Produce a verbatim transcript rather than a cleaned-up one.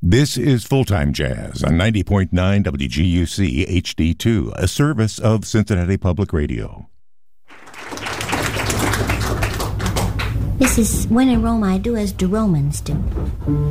This is Full-Time Jazz on ninety point nine W G U C H D two, a service of Cincinnati Public Radio. This is When in Rome I Do as the Romans Do.